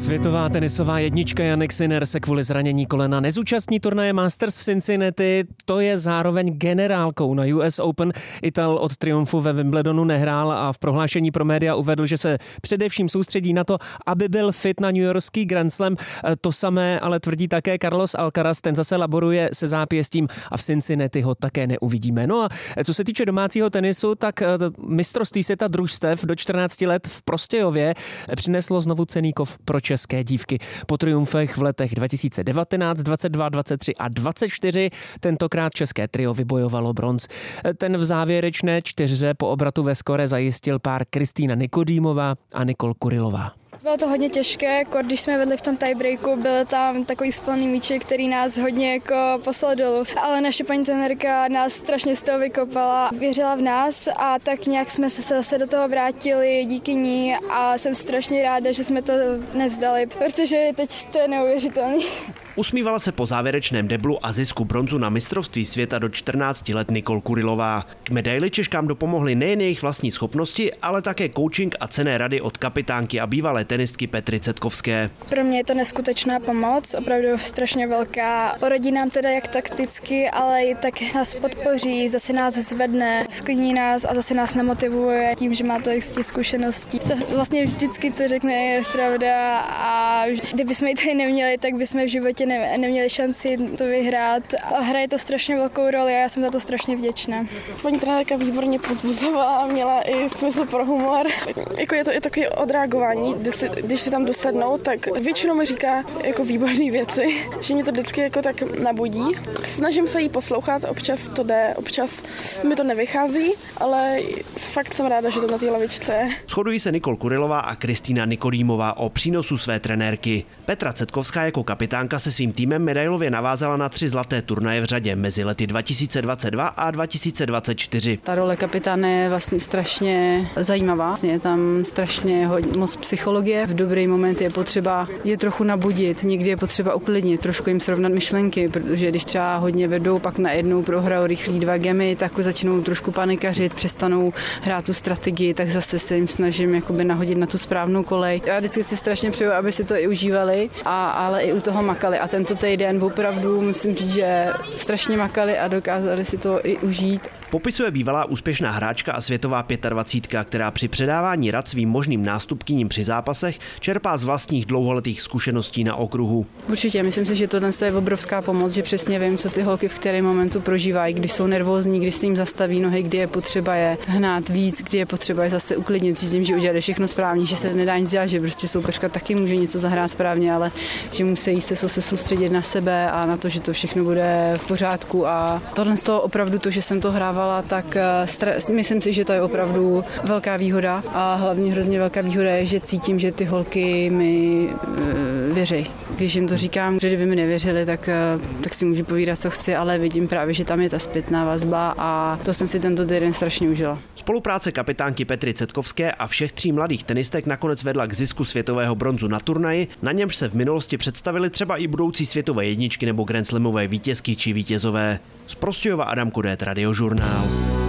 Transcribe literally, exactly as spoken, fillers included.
Světová tenisová jednička Jannik Sinner se kvůli zranění kolena nezúčastní turnaje Masters v Cincinnati. To je zároveň generálkou na U S Open. Ital od triumfu ve Wimbledonu nehrál a v prohlášení pro média uvedl, že se především soustředí na to, aby byl fit na newyorský Grand Slam. To samé ale tvrdí také Carlos Alcaraz, ten zase laboruje se zápěstím a v Cincinnati ho také neuvidíme. No a co se týče domácího tenisu, tak mistrovství světa družstev do čtrnácti let v Prostějově přineslo znovu cenný kov pro české dívky. Po triumfech v letech dva tisíce devatenáct, dvacet dva, dvacet tři a dvacet čtyři tentokrát české trio vybojovalo bronz. Ten v závěrečné čtyřře po obratu ve skore zajistil pár Kristýna Nikodýmová a Nikol Kurilová. Bylo to hodně těžké, když jsme vedli v tom tiebreaku, byl tam takový spolný míček, který nás hodně jako poslal dolů. Ale naše paní trenérka nás strašně z toho vykopala, věřila v nás a tak nějak jsme se zase do toho vrátili díky ní a jsem strašně ráda, že jsme to nevzdali, protože teď to je neuvěřitelný. Usmívala se po závěrečném deblu a zisku bronzu na mistrovství světa do čtrnácti let Nikol Kurilová. K medaili Češkám dopomohly nejen jejich vlastní schopnosti, ale také coaching a cenné rady od kapitánky a bývalé tenistky Petry Cetkovské. Pro mě je to neskutečná pomoc, opravdu strašně velká. Poradí nám teda jak takticky, ale i tak nás podpoří, zase nás zvedne, sklidní nás a zase nás nemotivuje tím, že má tolik zkušeností. To vlastně vždycky, co řekne, je pravda a kdybychom ji tady neměli, tak bychom v životě Ne, neměli šanci to vyhrát. A hraje to strašně velkou roli a já jsem za to strašně vděčná. Paní trenérka výborně povzbuzovala a měla i smysl pro humor. Jako je to i takové odreagování, když si, když si tam dosednou, tak většinou mi říká jako výborné věci, že mě to vždycky jako tak nabudí. Snažím se jí poslouchat, občas to jde, občas mi to nevychází, ale fakt jsem ráda, že to na té lavičce je. Shodují se Nikol Kurilová a Kristýna Nikodýmová o přínosu své trenérky. Petra Cetkovská jako kapitánka se svým týmem medailově navázala na tři zlaté turnaje v řadě mezi lety dva tisíce dvacet dva a dva tisíce dvacet čtyři. Ta role kapitána je vlastně strašně zajímavá. Je tam strašně hodně, moc psychologie. V dobrý moment je potřeba je trochu nabudit, někdy je potřeba uklidnit, trošku jim srovnat myšlenky, protože když třeba hodně vedou, pak najednou prohrajou rychlý dva gemy, tak začnou trošku panikařit, přestanou hrát tu strategii, tak zase se jim snažím jakoby nahodit na tu správnou kolej. Já vždycky si strašně přeju, aby si to i užívali, a, ale i u toho makali. A tento týden opravdu musím říct, že strašně makali a dokázali si to i užít. Popisuje bývalá úspěšná hráčka a světová pětadvacítka, která při předávání rad svým možným nástupkyním při zápasech čerpá z vlastních dlouholetých zkušeností na okruhu. Určitě, myslím si, že tohle je obrovská pomoc, že přesně vím, co ty holky v kterém momentu prožívají, když jsou nervózní, když se jim zastaví nohy, kdy je potřeba je hnát víc, kdy je potřeba je zase uklidnit, říct jim, že udělali všechno správně, že se nedá nic dělat, že prostě soupeřka taky může něco zahrát správně, ale že musí se, se soustředit na sebe a na to, že to všechno bude v pořádku. A tohle z toho opravdu to, že jsem to hrávala, tak stres, myslím si, že to je opravdu velká výhoda a hlavně hrozně velká výhoda je, že cítím, že ty holky mi e, věří. Když jim to říkám, že kdyby mi nevěřili, tak, tak si můžu povídat, co chci, ale vidím právě, že tam je ta zpětná vazba a to jsem si tento týden strašně užila. Spolupráce kapitánky Petry Cetkovské a všech tří mladých tenistek nakonec vedla k zisku světového bronzu na turnaji, na němž se v minulosti představili třeba i budoucí světové jedničky nebo grandslamové vítězky či vítězové. Z Prostějova Adam Kudét, Radiožurnál.